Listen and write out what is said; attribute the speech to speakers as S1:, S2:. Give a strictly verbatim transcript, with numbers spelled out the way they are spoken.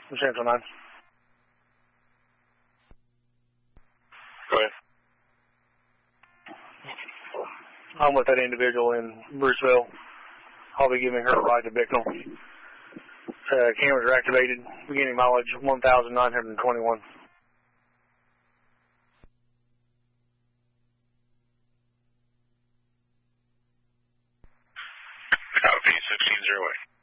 S1: Central nine.
S2: Go ahead.
S1: I'm with that individual in Bruceville. I'll be giving her a ride to Bicknell. Uh, cameras are activated. Beginning mileage one thousand nine hundred twenty-one.
S2: Copy, sixteen zero eight.